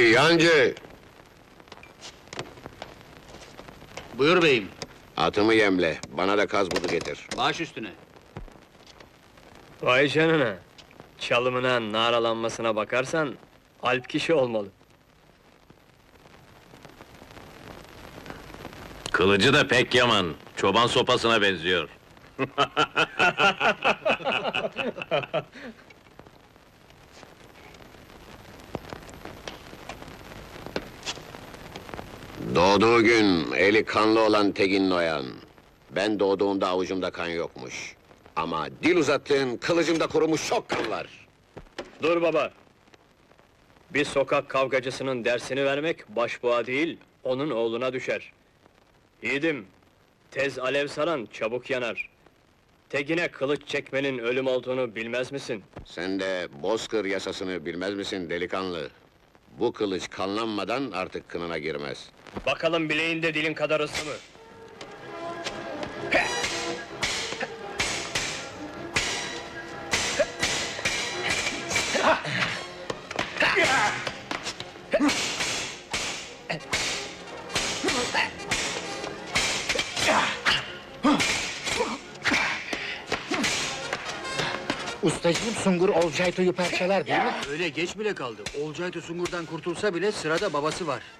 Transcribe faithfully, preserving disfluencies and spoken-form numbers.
Yancı! Buyur beyim, Atımı yemle, bana da kaz budu getir. baş üstüne. Vay canına! Çalımına, naralanmasına bakarsan, alp kişi olmalı. Kılıcı da pek yaman, çoban sopasına benziyor. Doğduğu gün eli kanlı olan Tegin Noyan. Ben doğduğumda avucumda kan yokmuş. Ama dil uzattığın kılıcımda kurumuş çok kan var. Dur baba! Bir sokak kavgacısının dersini vermek, başbuğa değil, onun oğluna düşer. Yiğidim, tez alev saran çabuk yanar. Tegine kılıç çekmenin ölüm olduğunu bilmez misin? Sen de Bozkır yasasını bilmez misin delikanlı? Bu kılıç kanlanmadan artık kınına girmez. Bakalım bileğinde dilin kadar ısı mı? Ustacığım, Sungur Olcayto'yu parçalar değil mi? Öyle geç bile kaldı. Olcay Sungur'dan kurtulsa bile sırada babası var.